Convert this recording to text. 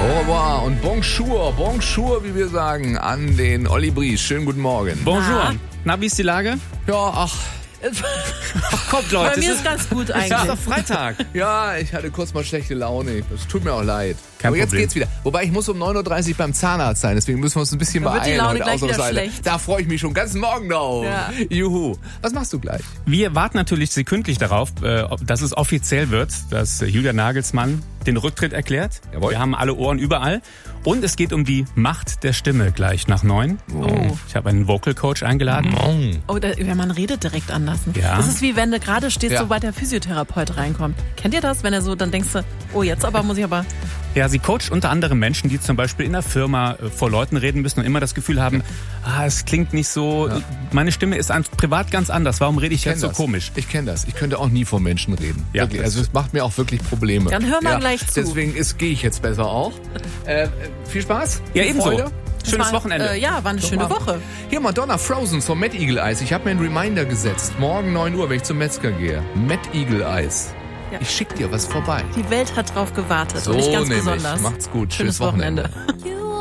Au revoir und bonjour, wie wir sagen, an den Olli Bries. Schönen guten Morgen. Bonjour. Na, wie ist die Lage? Ja, ach, Kommt, Leute. Bei mir ist ganz gut Es eigentlich. ist doch Freitag. ja, ich hatte kurz mal schlechte Laune. Es tut mir auch leid. Kein Aber jetzt Problem. geht's wieder. Wobei, ich muss um 9.30 Uhr beim Zahnarzt sein, deswegen müssen wir uns ein bisschen Da wird die beeilen Laune heute gleich wieder ausnahmsweise. schlecht. Da freue ich mich schon ganz morgen drauf. Ja. Juhu. Was machst du gleich? Wir warten natürlich sekündlich darauf, dass es offiziell wird, dass Julian Nagelsmann den Rücktritt erklärt. Jawohl. Wir haben alle Ohren überall. Und es geht um die Macht der Stimme gleich nach 9. Oh. Ich habe einen Vocal Coach eingeladen. Oh, man redet direkt anders. Ja. Das ist wie wenn du gerade stehst, Ja. sobald der Physiotherapeut reinkommt. Kennt ihr das? Wenn er so, dann denkst du, oh, jetzt aber muss ich aber... Ja, sie coacht unter anderem Menschen, die zum Beispiel in der Firma vor Leuten reden müssen und immer das Gefühl haben, es klingt nicht so, meine Stimme ist privat ganz anders, warum rede ich jetzt so komisch? Ich kenne das. Ich könnte auch nie von Menschen reden. Ja, Wirklich. das- Also es macht mir auch wirklich Probleme. Dann hör mal gleich zu. Deswegen gehe ich jetzt besser auch. Viel Spaß. Ja, Viel ebenso. Freude. Schönes war, Wochenende. Ja, war eine schöne Woche. Hier Madonna Frozen vom Mad Eagle Eis. Ich habe mir einen Reminder gesetzt. Morgen 9 Uhr, wenn ich zum Metzger gehe. Mad Eagle Eis. Ja. Ich schick dir was vorbei. Die Welt hat drauf gewartet. So und ich ganz nämlich. besonders. Macht's gut. Schönes Schönes Wochenende. Wochenende.